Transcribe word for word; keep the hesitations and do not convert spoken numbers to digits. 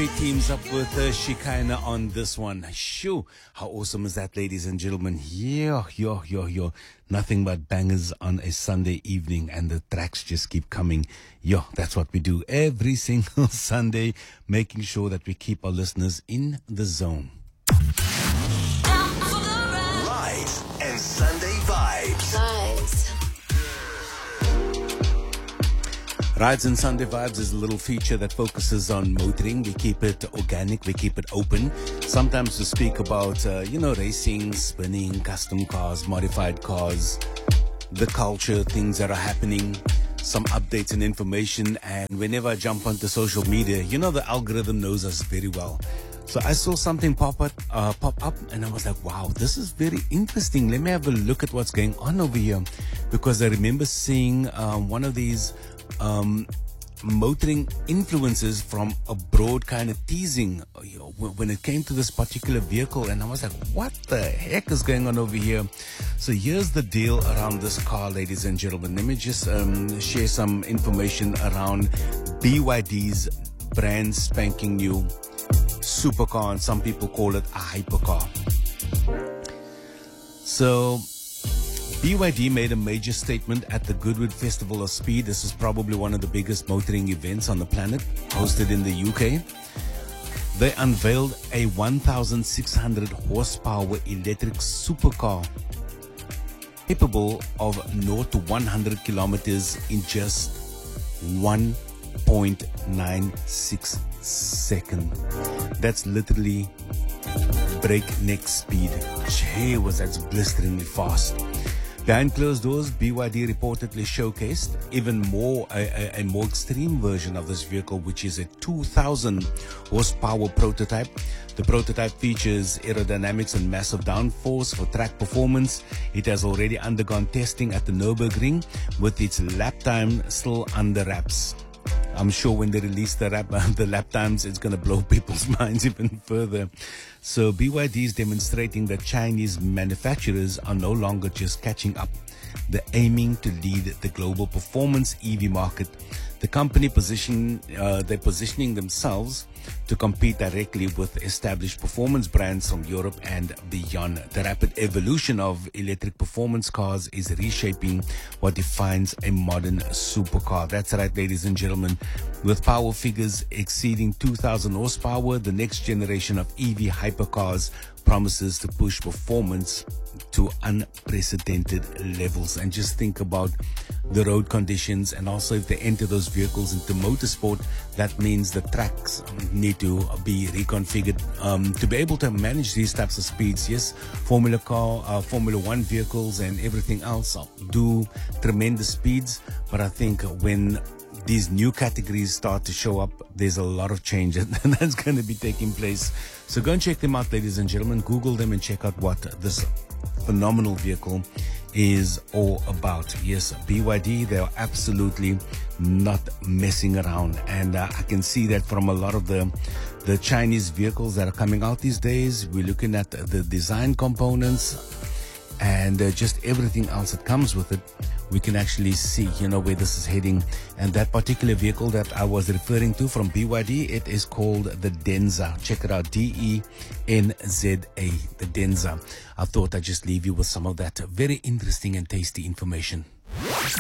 Murphy teams up with uh, Shikaina on this one. Shoo, how awesome is that, ladies and gentlemen? Yeah, yo, yo, yo. Nothing but bangers on a Sunday evening, and the tracks just keep coming. Yo, that's what we do every single Sunday, making sure that we keep our listeners in the zone. Rise and Sunday Vibes. Vibes. Rides and Sunday Vibes is a little feature that focuses on motoring. We keep it organic, we keep it open. Sometimes we speak about, uh, you know, racing, spinning, custom cars, modified cars, the culture, things that are happening, some updates and information. And whenever I jump onto social media, you know, the algorithm knows us very well. So I saw something pop up, uh, pop up, and I was like, wow, this is very interesting. Let me have a look at what's going on over here. Because I remember seeing um, one of these um, motoring influences from abroad kind of teasing, you know, when it came to this particular vehicle. And I was like, what the heck is going on over here? So here's the deal around this car, ladies and gentlemen. Let me just um, share some information around B Y D's brand spanking new supercar, and some people call it a hypercar. So B Y D made a major statement at the Goodwood Festival of Speed. This is probably one of the biggest motoring events on the planet, hosted in the U K. They unveiled a one thousand six hundred horsepower electric supercar capable of zero to one hundred kilometers in just one point nine six seconds. That's literally breakneck speed. Gee, was that blisteringly fast. Behind closed doors, B Y D reportedly showcased even more a, a, a more extreme version of this vehicle, which is a two thousand horsepower prototype. The prototype features aerodynamics and massive downforce for track performance. It has already undergone testing at the Nürburgring, with its lap time still under wraps. I'm sure when they release the, rap, the lap times, it's going to blow people's minds even further. So B Y D is demonstrating that Chinese manufacturers are no longer just catching up. They're aiming to lead the global performance E V market. The company position, uh, they're positioning themselves to compete directly with established performance brands from Europe and beyond. The rapid evolution of electric performance cars is reshaping what defines a modern supercar. That's right, ladies and gentlemen. With power figures exceeding two thousand horsepower, the next generation of E V hypercars promises to push performance to unprecedented levels. And just think about the road conditions, and also if they enter those vehicles into motorsport, that means the tracks need to be reconfigured um, to be able to manage these types of speeds. Yes, Formula car, uh, Formula One vehicles and everything else do tremendous speeds, but I think when these new categories start to show up, there's a lot of change that's going to be taking place. So go and check them out, ladies and gentlemen. Google them and check out what this phenomenal vehicle is all about. Yes, B Y D, they are absolutely not messing around. And uh, I can see that from a lot of the the Chinese vehicles that are coming out these days. We're looking at the design components and uh, just everything else that comes with it. We can actually see, you know, where this is heading. And that particular vehicle that I was referring to from B Y D, it is called the Denza. Check it out, D E N Z A, the Denza. I thought I'd just leave you with some of that very interesting and tasty information.